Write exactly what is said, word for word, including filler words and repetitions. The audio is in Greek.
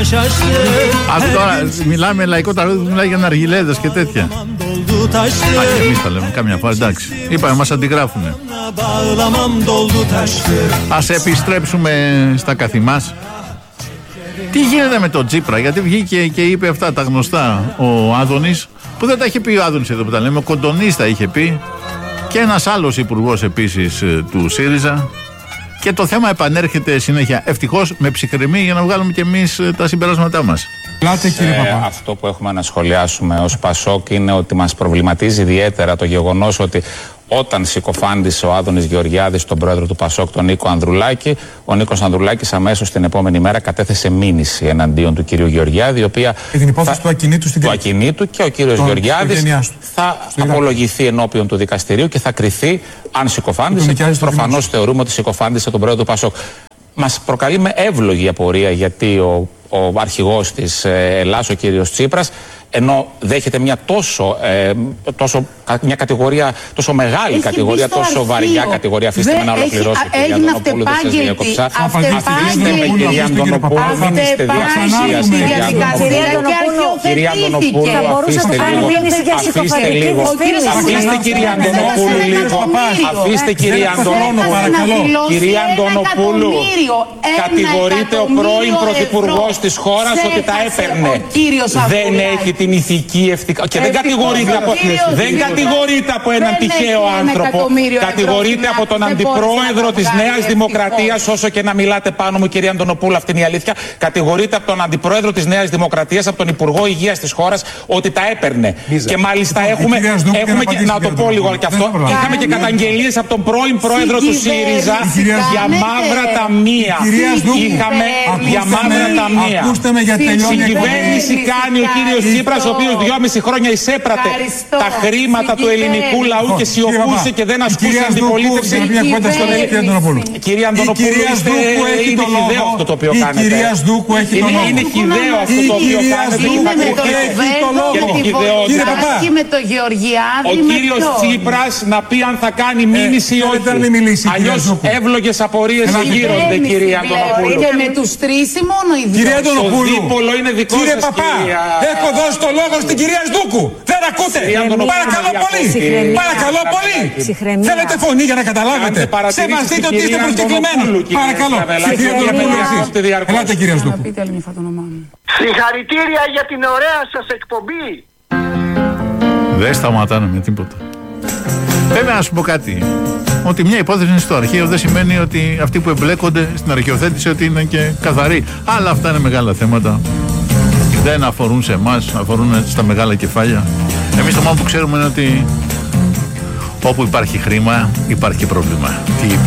Αν τώρα μιλάμε λαϊκό τραγούδι που μιλάει για ναργιλέδες και τέτοια. Α, και εμείς τα λέμε καμιά φορά, εντάξει. Είπαμε, μας αντιγράφουνε. Ας επιστρέψουμε στα καθημάς. Τι γίνεται με τον Τσίπρα, γιατί βγήκε και είπε αυτά τα γνωστά ο Άδωνης, που δεν τα είχε πει ο Άδωνης εδώ που τα λέμε, ο Κοντονής τα είχε πει και ένας άλλος υπουργός επίσης του ΣΥΡΙΖΑ. Και το θέμα επανέρχεται συνέχεια. Ευτυχώς με ψυχραιμία για να βγάλουμε και εμείς τα συμπεράσματά μας. Πλάτε, κύριε Παπά. Αυτό που έχουμε να σχολιάσουμε ως Πασόκ είναι ότι μας προβληματίζει ιδιαίτερα το γεγονός ότι όταν συκοφάντησε ο Άδωνης Γεωργιάδης τον πρόεδρο του Πασόκ, τον Νίκο Ανδρουλάκη, ο Νίκος Ανδρουλάκης αμέσως την επόμενη μέρα κατέθεσε μήνυση εναντίον του κυρίου Γεωργιάδη, η οποία. Και την υπόθεση θα, του ακινήτου στην του ακινήτου και ο κύριος Γεωργιάδης θα απολογηθεί ενώπιον του δικαστηρίου και θα κριθεί αν συκοφάντησε. Προφανώς θεωρούμε ότι συκοφάντησε τον πρόεδρο του Πασόκ. Μας προκαλεί με εύλογη απορία γιατί ο, ο αρχηγός της ε, Ελλάς, ο κύριος Τσίπρας, ενώ δέχεται μια τόσο, ε, τόσο μια κατηγορία, τόσο μεγάλη έχει κατηγορία, τόσο βαριά κατηγορία. Αφήστε με να ολοκληρώσω, κυρία Αντωνοπούλου, δεν σας διακόψα. Αφήστε με, κυρία Αντωνοπούλου, μην είστε διαδικασίας. Κυρία Αντωνοπούλου, αφήστε λίγο. Αφήστε λίγο. Αφήστε, κυρία Αντωνοπούλου, λίγο. Αφήστε, κυρία Αντωνοπούλου. Κυρία Αντωνοπούλου, κατηγορείται ο πρώην πρωθυπουργός της χώρας ότι τα έπαιρνε. Δεν έχει την ηθική ευθυκά. Και δεν κατηγορείται από, δεν κατηγορείται από έναν τυχαίο άνθρωπο. Κατηγορείται από τον αντιπρόεδρο της Νέας Δημοκρατίας, όσο και να μιλάτε πάνω μου, κυρία Αντωνοπούλου, αυτή είναι η αλήθεια. Κατηγορείται από τον αντιπρόεδρο της Νέας Δημοκρατίας, από τον Υπουργό Υγείας της χώρας, ότι τα έπαιρνε. Και μάλιστα έχουμε, έχουμε και, να το πω λίγο και αυτό, είχαμε και καταγγελίες από τον πρώην πρόεδρο του ΣΥΡΙΖΑ για μαύρα ταμεία. Είχαμε για μαύρα ταμεία. Στην κυβέρνηση κάνει ο κύριος Τσίπρας, ο οποίος δυόμιση χρόνια εισέπρατε τα χρήματα του ελληνικού λαού και σιωπούσε και δεν ασκούσε αντιπολίτευση. Κυρία Αντωνοπούλου, είναι χυδαίο αυτό το οποίο κάνετε. Είναι χυδαίο αυτό το οποίο κάνετε. Ο κύριος Τσίπρας να πει αν θα κάνει μήνυση ή όχι. Αλλιώς εύλογες απορίες γύρονται, κυρία Αντωνοπούλου. Και με τους τρεις ή μόνο οι δύο. Το δίπολο είναι δικό σας, κυρία. Έχω δώσει το λόγο στην κυρία Σδούκου. Δεν ακούτε. Παρακαλώ πολύ. Παρακαλώ πολύ. Θέλετε φωνή για να καταλάβετε. Σεβαστείτε ότι είστε προσκεκλημένοι. Παρακαλώ. Ελάτε, κυρία Σδούκου. Συγχαρητήρια για την ωραία σας εκπομπή. Δεν σταματάνε με τίποτα. Βέβαια, να σου πω κάτι. Ότι μια υπόθεση είναι στο αρχείο δεν σημαίνει ότι αυτοί που εμπλέκονται στην αρχαιοθέτηση ότι είναι και καθαροί. Αλλά αυτά είναι μεγάλα θέματα. Δεν αφορούν σε εμάς, αφορούν στα μεγάλα κεφάλια. Εμείς το μόνο που ξέρουμε είναι ότι όπου υπάρχει χρήμα υπάρχει και πρόβλημα. Τι είπα.